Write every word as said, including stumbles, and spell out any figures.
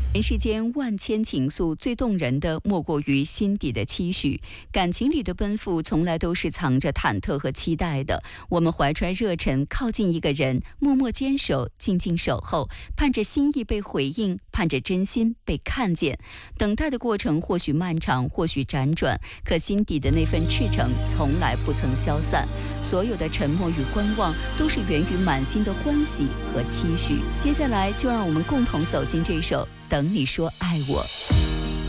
人世间万千情愫，最动人的莫过于心底的期许。感情里的奔赴，从来都是藏着忐忑和期待的。我们怀揣热忱，靠近一个人，默默坚守，静静守候，盼着心意被回应，盼着真心被看见。等待的过程或许漫长，或许辗转，可心底的那份赤诚，从来不曾消散。所有的沉默与观望，都是源于满心的欢喜和期许。接下来，就让我们共同走进这首《等你说爱我》。